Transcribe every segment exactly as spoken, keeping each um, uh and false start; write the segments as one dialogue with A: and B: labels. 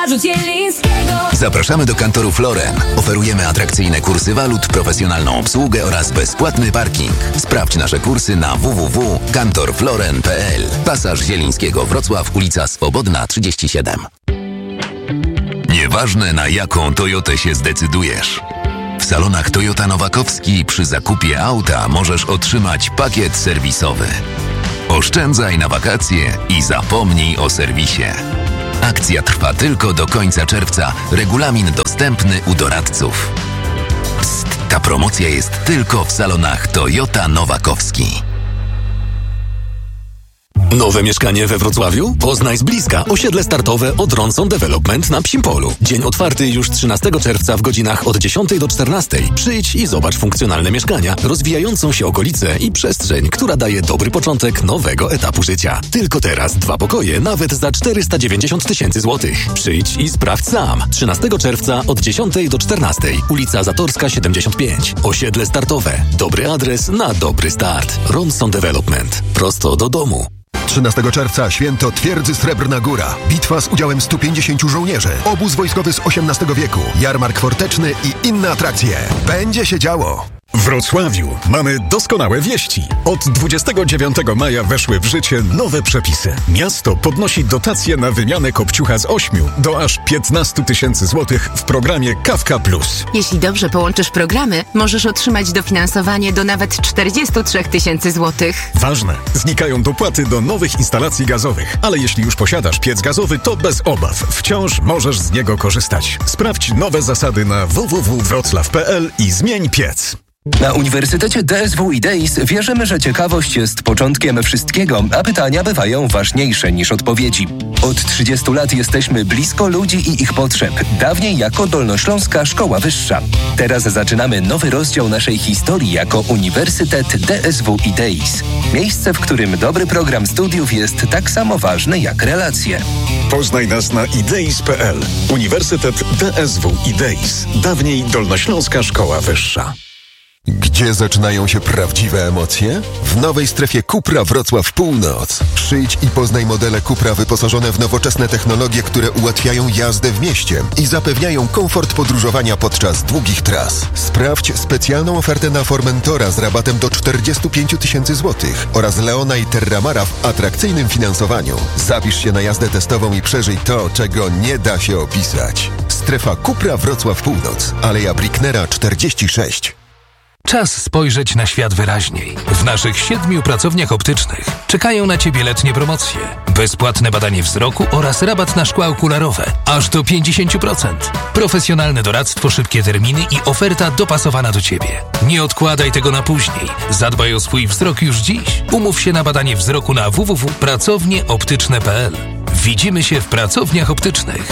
A: Zarzut Zielińskiego.
B: Zapraszamy do kantoru Floren. Oferujemy atrakcyjne kursy walut, profesjonalną obsługę oraz bezpłatny parking. Sprawdź nasze kursy na w w w kropka kantor floren kropka p l. Pasaż Zielińskiego, Wrocław, ulica Swobodna trzydzieści siedem. Nieważne, na jaką Toyotę się zdecydujesz. W salonach Toyota Nowakowski przy zakupie auta możesz otrzymać pakiet serwisowy. Oszczędzaj na wakacje i zapomnij o serwisie. Akcja trwa tylko do końca czerwca. Regulamin dostępny u doradców. Psst, ta promocja jest tylko w salonach Toyota Nowakowski.
C: Nowe mieszkanie we Wrocławiu? Poznaj z bliska osiedle startowe od Ronson Development na Psim Polu. Dzień otwarty już trzynastego czerwca w godzinach od dziesiątej do czternastej. Przyjdź i zobacz funkcjonalne mieszkania, rozwijającą się okolicę i przestrzeń, która daje dobry początek nowego etapu życia. Tylko teraz dwa pokoje nawet za czterysta dziewięćdziesiąt tysięcy złotych. Przyjdź i sprawdź sam. trzynastego czerwca od dziesiątej do czternastej. Ulica Zatorska siedemdziesiąt pięć. Osiedle startowe. Dobry adres na dobry start. Ronson Development. Prosto do domu.
D: trzynastego czerwca święto Twierdzy Srebrna Góra. Bitwa z udziałem stu pięćdziesięciu żołnierzy. Obóz wojskowy z osiemnastego wieku. Jarmark forteczny i inne atrakcje. Będzie się działo.
E: W Wrocławiu mamy doskonałe wieści. Od dwudziestego dziewiątego maja weszły w życie nowe przepisy. Miasto podnosi dotacje na wymianę kopciucha z ośmiu do aż piętnastu tysięcy złotych w programie Kawka Plus.
F: Jeśli dobrze połączysz programy, możesz otrzymać dofinansowanie do nawet czterdziestu trzech tysięcy złotych.
E: Ważne, znikają dopłaty do nowych instalacji gazowych, ale jeśli już posiadasz piec gazowy, to bez obaw, wciąż możesz z niego korzystać. Sprawdź nowe zasady na w w w kropka wroclaw kropka p l i zmień piec.
G: Na Uniwersytecie D S W i D I S wierzymy, że ciekawość jest początkiem wszystkiego, a pytania bywają ważniejsze niż odpowiedzi. Od trzydziestu lat jesteśmy blisko ludzi i ich potrzeb, dawniej jako Dolnośląska Szkoła Wyższa. Teraz zaczynamy nowy rozdział naszej historii jako Uniwersytet D S W i D I S. Miejsce, w którym dobry program studiów jest tak samo ważny jak relacje.
E: Poznaj nas na ideis kropka p l. Uniwersytet D S W i D I S. Dawniej Dolnośląska Szkoła Wyższa.
D: Gdzie zaczynają się prawdziwe emocje? W nowej strefie Cupra Wrocław Północ. Przyjdź i poznaj modele Cupra wyposażone w nowoczesne technologie, które ułatwiają jazdę w mieście i zapewniają komfort podróżowania podczas długich tras. Sprawdź specjalną ofertę na Formentora z rabatem do czterdziestu pięciu tysięcy złotych oraz Leona i Terramara w atrakcyjnym finansowaniu. Zapisz się na jazdę testową i przeżyj to, czego nie da się opisać. Strefa Cupra Wrocław Północ. Aleja Bricknera czterdzieści sześć.
H: Czas spojrzeć na świat wyraźniej. W naszych siedmiu pracowniach optycznych czekają na Ciebie letnie promocje. Bezpłatne badanie wzroku oraz rabat na szkła okularowe. Aż do pięćdziesiąt procent. Profesjonalne doradztwo, szybkie terminy i oferta dopasowana do Ciebie. Nie odkładaj tego na później. Zadbaj o swój wzrok już dziś. Umów się na badanie wzroku na w w w kropka pracownie optyczne kropka p l. Widzimy się w pracowniach optycznych.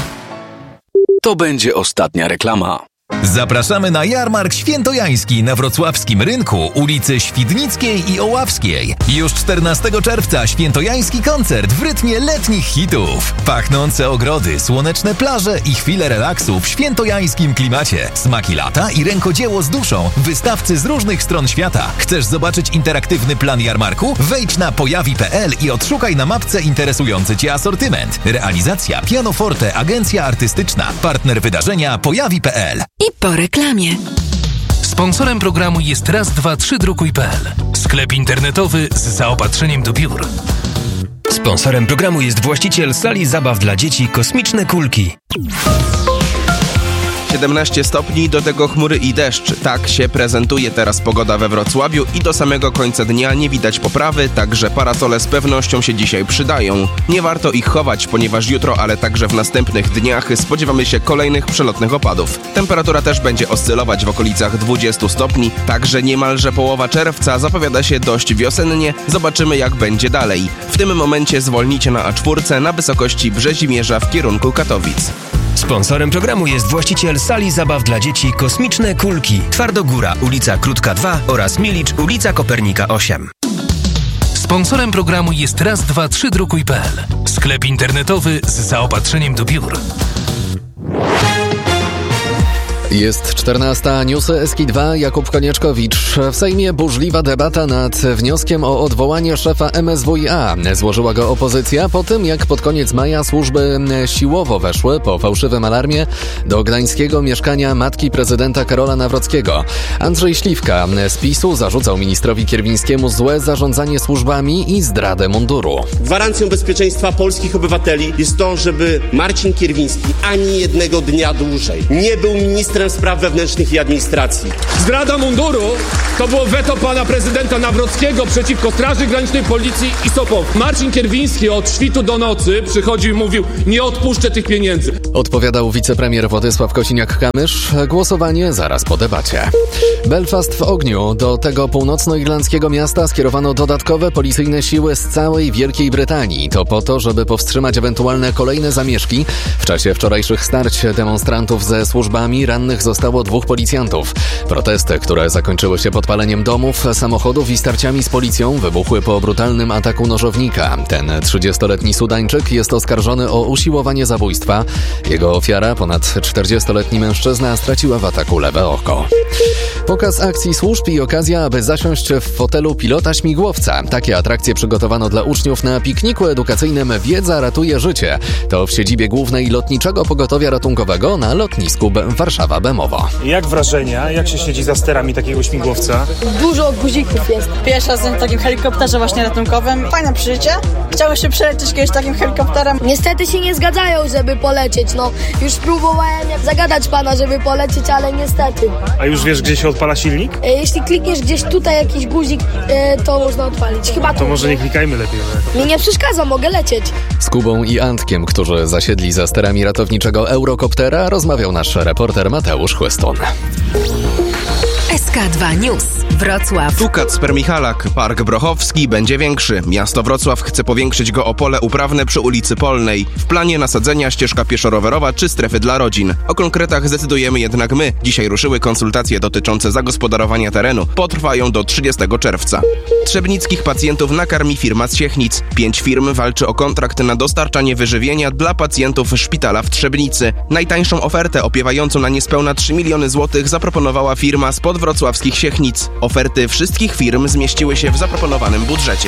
C: To będzie ostatnia reklama.
I: Zapraszamy na Jarmark Świętojański na wrocławskim rynku, ulicy Świdnickiej i Oławskiej. Już czternastego czerwca świętojański koncert w rytmie letnich hitów. Pachnące ogrody, słoneczne plaże i chwile relaksu w świętojańskim klimacie. Smaki lata i rękodzieło z duszą. Wystawcy z różnych stron świata. Chcesz zobaczyć interaktywny plan jarmarku? Wejdź na pojawi kropka p l i odszukaj na mapce interesujący Cię asortyment. Realizacja Pianoforte, agencja artystyczna. Partner wydarzenia pojawi kropka p l.
F: I po reklamie.
H: Sponsorem programu jest raz dwa trzy drukuj kropka p l. Sklep internetowy z zaopatrzeniem do biur.
J: Sponsorem programu jest właściciel sali zabaw dla dzieci Kosmiczne Kulki.
K: siedemnaście stopni, do tego chmury i deszcz. Tak się prezentuje teraz pogoda we Wrocławiu i do samego końca dnia nie widać poprawy, także parasole z pewnością się dzisiaj przydają. Nie warto ich chować, ponieważ jutro, ale także w następnych dniach spodziewamy się kolejnych przelotnych opadów. Temperatura też będzie oscylować w okolicach dwudziestu stopni, także niemalże połowa czerwca zapowiada się dość wiosennie. Zobaczymy, jak będzie dalej. W tym momencie zwolnicie na A cztery na wysokości Brzezimierza w kierunku Katowic.
J: Sponsorem programu jest właściciel sali zabaw dla dzieci Kosmiczne Kulki. Twardogóra, ulica Krótka dwa oraz Milicz, ulica Kopernika osiem.
H: Sponsorem programu jest raz dwa trzy drukuj kropka p l. Sklep internetowy z zaopatrzeniem do biur.
A: Jest czternasta, newsy S K dwa, Jakub Konieczkowicz. W Sejmie burzliwa debata nad wnioskiem o odwołanie szefa M S W i A. Złożyła go opozycja po tym, jak pod koniec maja służby siłowo weszły po fałszywym alarmie do gdańskiego mieszkania matki prezydenta Karola Nawrockiego. Andrzej Śliwka z PiSu zarzucał ministrowi Kierwińskiemu złe zarządzanie służbami i zdradę munduru.
L: Gwarancją bezpieczeństwa polskich obywateli jest to, żeby Marcin Kierwiński ani jednego dnia dłużej nie był ministrem spraw wewnętrznych i administracji.
M: Zdrada munduru to było weto pana prezydenta Nawrockiego przeciwko Straży Granicznej, Policji i S O P-owi. Marcin Kierwiński od świtu do nocy przychodził i mówił: nie odpuszczę tych pieniędzy.
A: Odpowiadał wicepremier Władysław Kosiniak-Kamysz. Głosowanie zaraz po debacie. Belfast w ogniu. Do tego północnoirlandzkiego miasta skierowano dodatkowe policyjne siły z całej Wielkiej Brytanii. To po to, żeby powstrzymać ewentualne kolejne zamieszki. W czasie wczorajszych starć demonstrantów ze służbami rannych zostało dwóch policjantów. Protesty, które zakończyły się podpaleniem domów, samochodów i starciami z policją, wybuchły po brutalnym ataku nożownika. Ten trzydziestoletni Sudańczyk jest oskarżony o usiłowanie zabójstwa. Jego ofiara, ponad czterdziestoletni mężczyzna, straciła w ataku lewe oko. Pokaz akcji służb i okazja, aby zasiąść w fotelu pilota śmigłowca. Takie atrakcje przygotowano dla uczniów na pikniku edukacyjnym Wiedza ratuje życie. To w siedzibie głównej Lotniczego Pogotowia Ratunkowego na lotnisku Warszawa-Bemowo.
N: Jak wrażenia? Jak się siedzi za sterami takiego śmigłowca?
O: Dużo guzików jest. Pierwszy raz w takim helikopterze właśnie ratunkowym. Fajne przeżycie. Chciałem się przelecieć kiedyś takim helikopterem.
P: Niestety się nie zgadzają, żeby polecieć. No, już próbowałem zagadać pana, żeby polecieć, ale niestety.
N: A już wiesz, gdzie się odpala silnik?
P: E, jeśli klikniesz gdzieś tutaj jakiś guzik, e, to można odpalić. Chyba
N: to
P: tu.
N: może nie klikajmy lepiej.
P: Mi nie przeszkadza, mogę lecieć.
A: Z Kubą i Antkiem, którzy zasiedli za sterami ratowniczego Eurokoptera, rozmawiał nasz reporter Mateusz Chłystun.
F: S K dwa News. Wrocław.
K: Tu Kacper Michalak. Park Brochowski będzie większy. Miasto Wrocław chce powiększyć go o pole uprawne przy ulicy Polnej. W planie nasadzenia ścieżka pieszo-rowerowa czy strefy dla rodzin. O konkretach zdecydujemy jednak my. Dzisiaj ruszyły konsultacje dotyczące zagospodarowania terenu. Potrwają do trzydziestego czerwca. Trzebnickich pacjentów nakarmi firma z Siechnic. Pięć firm walczy o kontrakt na dostarczanie wyżywienia dla pacjentów szpitala w Trzebnicy. Najtańszą ofertę, opiewającą na niespełna trzy miliony złotych, zaproponowała firma spod wrocławskich Siechnic. Oferty wszystkich firm zmieściły się w zaproponowanym budżecie.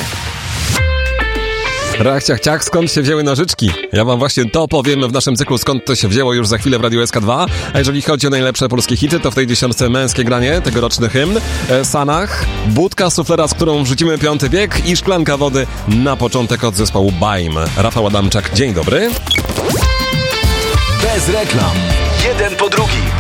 Q: Rach, ciach, ciach, skąd się wzięły nożyczki? Ja wam właśnie to powiem w naszym cyklu, skąd to się wzięło, już za chwilę w Radiu S K dwa. A jeżeli chodzi o najlepsze polskie hity, to w tej dziesiątce męskie granie, tegoroczny hymn, e, Sanach, budka suflera, z którą wrzucimy piąty bieg i szklanka wody na początek od zespołu Baim. Rafał Adamczak, dzień dobry.
I: Bez reklam. Jeden po drugim.